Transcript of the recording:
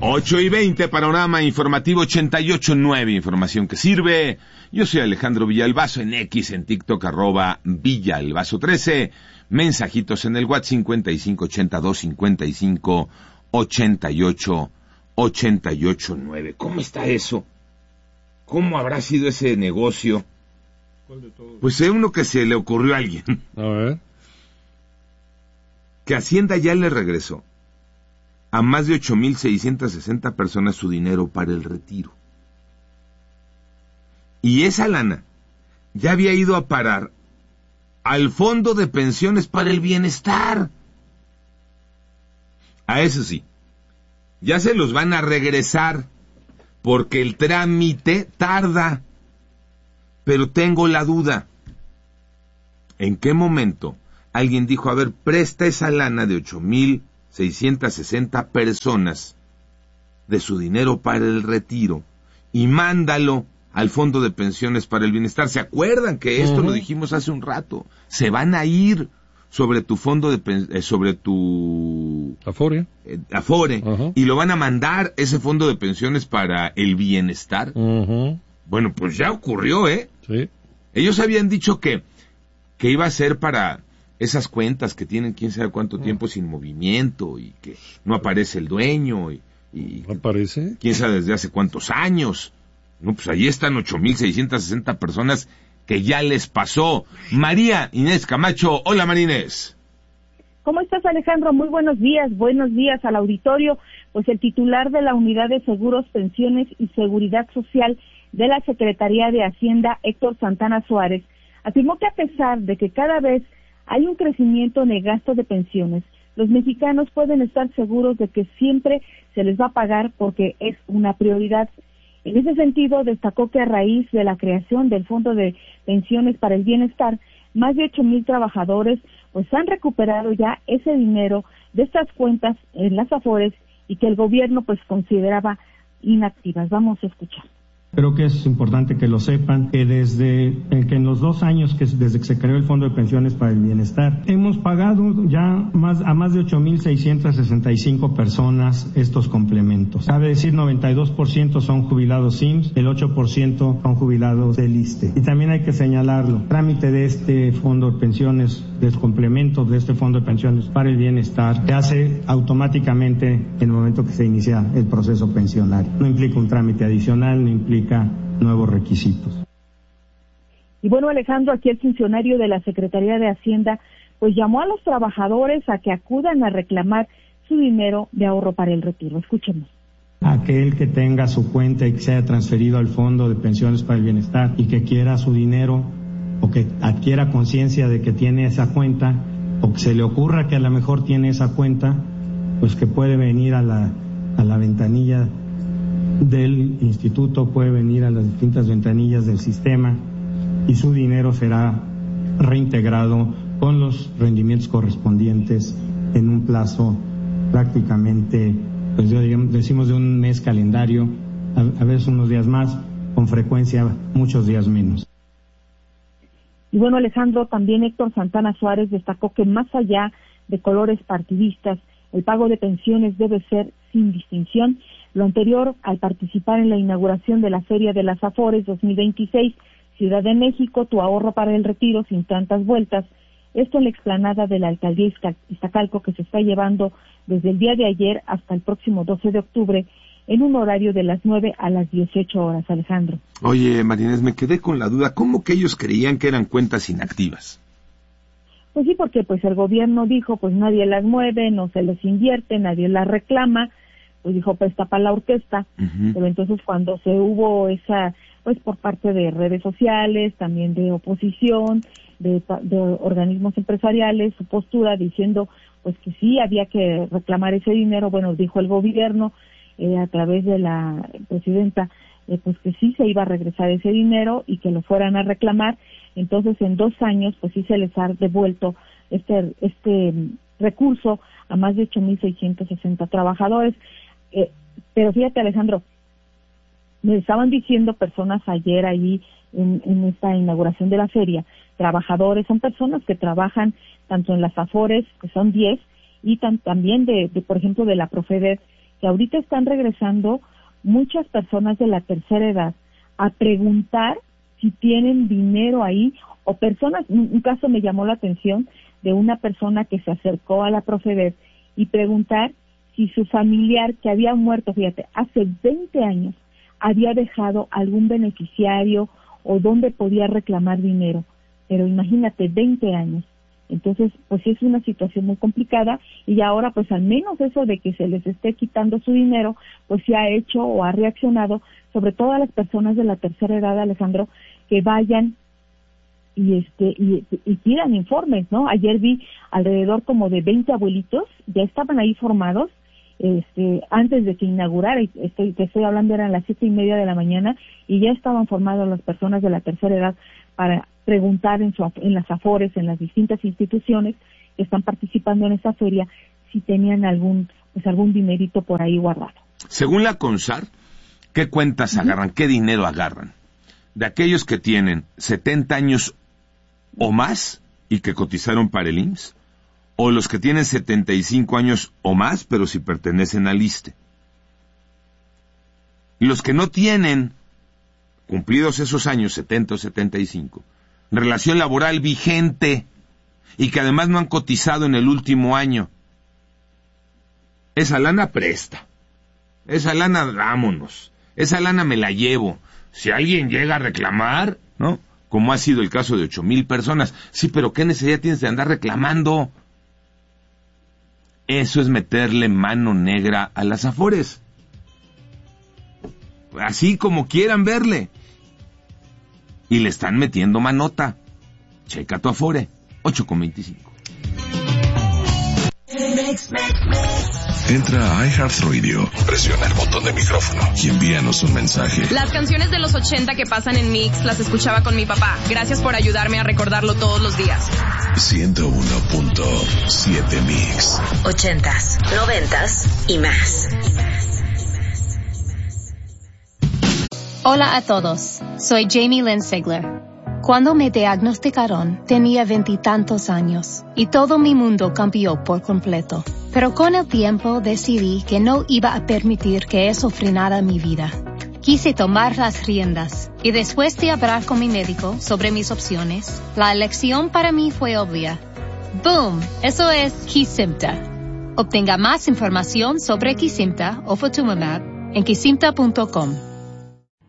8:20, panorama informativo 88.9, información que sirve. Yo soy Alejandro Villalbazo, en X, en TikTok, @Villalbazo13, mensajitos en el WhatsApp 5582558889. ¿Cómo está eso? ¿Cómo habrá sido ese negocio? Pues es uno que se le ocurrió a alguien. A ver. Que Hacienda ya le regresó a más de 8,660 personas su dinero para el retiro. Y esa lana ya había ido a parar al Fondo de Pensiones para el Bienestar. A eso sí, ya se los van a regresar, porque el trámite tarda. Pero tengo la duda, ¿en qué momento alguien dijo, a ver, presta esa lana de 8,660 personas de su dinero para el retiro y mándalo al Fondo de Pensiones para el Bienestar? ¿Se acuerdan que esto lo dijimos hace un rato? Se van a ir sobre tu fondo de sobre tu Afore, y lo van a mandar ese Fondo de Pensiones para el Bienestar. Bueno, pues ya ocurrió, Sí. Ellos habían dicho que iba a ser para esas cuentas que tienen quién sabe cuánto tiempo sin movimiento y que no aparece el dueño y ¿No aparece? quién sabe desde hace cuántos años. No, pues ahí están 8,660 personas que ya les pasó. María Inés Camacho. Hola, María Inés. ¿Cómo estás, Alejandro? Muy buenos días al auditorio. Pues el titular de la Unidad de Seguros, Pensiones y Seguridad Social de la Secretaría de Hacienda, Héctor Santana Suárez, afirmó que a pesar de que cada vez hay un crecimiento en el gasto de pensiones, los mexicanos pueden estar seguros de que siempre se les va a pagar porque es una prioridad. En ese sentido, destacó que a raíz de la creación del Fondo de Pensiones para el Bienestar, más de 8,000 trabajadores pues han recuperado ya ese dinero de estas cuentas en las Afores y que el gobierno pues consideraba inactivas. Vamos a escuchar. Creo que es importante que lo sepan, que desde que en los 2 años desde que se creó el Fondo de Pensiones para el Bienestar, hemos pagado ya a más de 8,665 personas estos complementos. Cabe decir, 92% son jubilados IMSS, el 8% son jubilados del ISSSTE. Y también hay que señalarlo, el trámite de este Fondo de Pensiones, de los complementos de este Fondo de Pensiones para el Bienestar, se hace automáticamente en el momento que se inicia el proceso pensionario. No implica un trámite adicional, no implica nuevos requisitos. Y bueno, Alejandro, aquí el funcionario de la Secretaría de Hacienda pues llamó a los trabajadores a que acudan a reclamar su dinero de ahorro para el retiro. Escuchemos. Aquel que tenga su cuenta y que se haya transferido al Fondo de Pensiones para el Bienestar y que quiera su dinero o que adquiera conciencia de que tiene esa cuenta o que se le ocurra que a lo mejor tiene esa cuenta, pues que puede venir a la ventanilla del instituto, puede venir a las distintas ventanillas del sistema y su dinero será reintegrado con los rendimientos correspondientes en un plazo prácticamente, pues decimos de un mes calendario, a veces unos días más, con frecuencia muchos días menos. Y bueno, Alejandro, también Héctor Santana Suárez destacó que más allá de colores partidistas, el pago de pensiones debe ser sin distinción. Lo anterior al participar en la inauguración de la Feria de las Afores 2026, Ciudad de México, tu ahorro para el retiro sin tantas vueltas. Esto en la explanada de la Alcaldía Iztacalco, que se está llevando desde el día de ayer hasta el próximo 12 de octubre, en un horario de las 9 a las 18 horas, Alejandro. Oye, Marinés, me quedé con la duda. ¿Cómo que ellos creían que eran cuentas inactivas? Pues sí, porque pues el gobierno dijo, pues nadie las mueve, no se les invierte, nadie las reclama, pues dijo, presta para la orquesta. Pero entonces cuando se hubo esa, pues por parte de redes sociales, también de oposición, de organismos empresariales, su postura diciendo pues que sí había que reclamar ese dinero, bueno, dijo el gobierno a través de la presidenta, pues que sí se iba a regresar ese dinero y que lo fueran a reclamar. Entonces en 2 años pues sí se les ha devuelto este recurso a más de 8,660 trabajadores. Pero fíjate, Alejandro, me estaban diciendo personas ayer allí en esta inauguración de la feria, trabajadores, son personas que trabajan tanto en las Afores, que son 10, y también de por ejemplo, de la Profedet, que ahorita están regresando muchas personas de la tercera edad a preguntar si tienen dinero ahí, o personas, un caso me llamó la atención de una persona que se acercó a la Profedet y preguntar si su familiar que había muerto, fíjate, hace 20 años, había dejado algún beneficiario o dónde podía reclamar dinero. Pero imagínate, 20 años. Entonces, pues sí es una situación muy complicada, y ahora pues al menos eso de que se les esté quitando su dinero, pues se ha hecho o ha reaccionado, sobre todo a las personas de la tercera edad, Alejandro, que vayan y pidan informes, ¿no? Ayer vi alrededor como de 20 abuelitos, ya estaban ahí formados, antes de que inaugurara, te estoy hablando, eran las 7:30 de la mañana, y ya estaban formadas las personas de la tercera edad para preguntar en las afores, en las distintas instituciones que están participando en esta feria, si tenían algún dinerito por ahí guardado. Según la CONSAR, ¿qué cuentas agarran? ¿Qué dinero agarran? De aquellos que tienen 70 años o más y que cotizaron para el IMSS, o los que tienen 75 años o más, pero si pertenecen al ISSSTE. Y los que no tienen, cumplidos esos años, 70 o 75, relación laboral vigente, y que además no han cotizado en el último año. Esa lana presta. Esa lana vámonos. Esa lana me la llevo. Si alguien llega a reclamar, ¿no? Como ha sido el caso de 8,000 personas. Sí, pero ¿qué necesidad tienes de andar reclamando? Eso es meterle mano negra a las afores. Así como quieran verle. Y le están metiendo manota. Checa tu afore. 8,25. Entra a iHeartRadio, presiona el botón de micrófono y envíanos un mensaje. Las canciones de los 80 que pasan en Mix las escuchaba con mi papá. Gracias por ayudarme a recordarlo todos los días. 101.7 Mix. 80s, 90s y más. Hola a todos, soy Jamie Lynn Sigler. Cuando me diagnosticaron, tenía 20 y tantos años, y todo mi mundo cambió por completo. Pero con el tiempo decidí que no iba a permitir que eso frenara mi vida. Quise tomar las riendas, y después de hablar con mi médico sobre mis opciones, la elección para mí fue obvia. ¡Boom! Eso es Kesimpta. Obtenga más información sobre Kesimpta o Ofatumumab en kesimpta.com.